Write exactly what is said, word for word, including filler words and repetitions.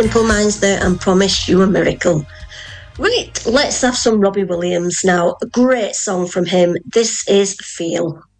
Simple Minds there and Promise You a Miracle. Right, let's have some Robbie Williams now. A great song from him. This is Feel.